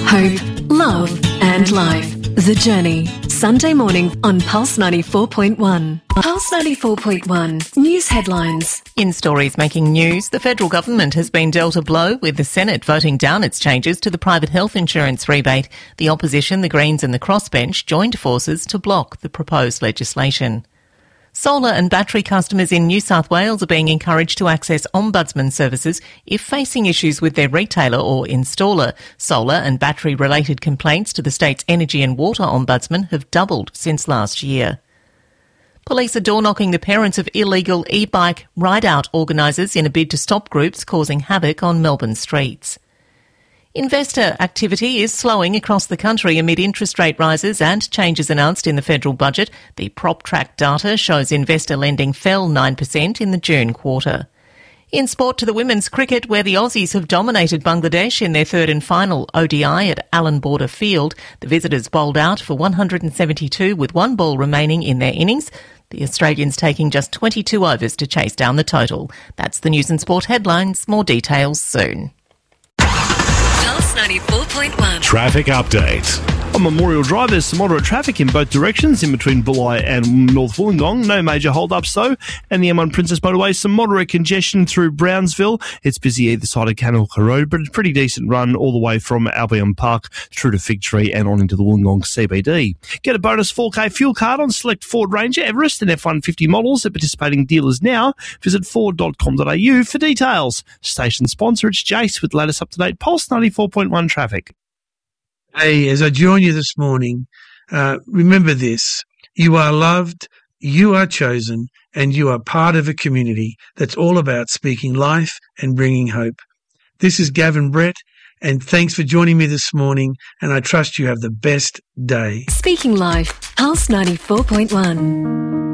hope, love and life. The Journey. Sunday morning on Pulse 94.1. Pulse 94.1. News headlines. In stories making news, the federal government has been dealt a blow with the Senate voting down its changes to the private health insurance rebate. The opposition, the Greens and the Crossbench joined forces to block the proposed legislation. Solar and battery customers in New South Wales are being encouraged to access Ombudsman services if facing issues with their retailer or installer. Solar and battery-related complaints to the state's Energy and Water Ombudsman have doubled since last year. Police are door-knocking the parents of illegal e-bike ride-out organisers in a bid to stop groups causing havoc on Melbourne streets. Investor activity is slowing across the country amid interest rate rises and changes announced in the federal budget. The PropTrack data shows investor lending fell 9% in the June quarter. In sport, to the women's cricket, where the Aussies have dominated Bangladesh in their third and final ODI at Allan Border Field. The visitors bowled out for 172 with one ball remaining in their innings. The Australians taking just 22 overs to chase down the total. That's the news and sport headlines. More details soon. 94.1. Traffic update. On Memorial Drive, there's some moderate traffic in both directions in between Bulli and North Wollongong. No major hold-ups, though. And the M1 Princess Motorway, some moderate congestion through Brownsville. It's busy either side of Canalca Road, but it's a pretty decent run all the way from Albion Park through to Fig Tree and on into the Wollongong CBD. Get a bonus 4K fuel card on select Ford Ranger, Everest and F-150 models at participating dealers now. Visit ford.com.au for details. Station sponsor, it's Jace with the latest up-to-date Pulse 94.1 traffic. Hey, as I join you this morning, remember this. You are loved, you are chosen, and you are part of a community that's all about speaking life and bringing hope. This is Gavin Brett, and thanks for joining me this morning, and I trust you have the best day. Speaking Life. Pulse 94.1.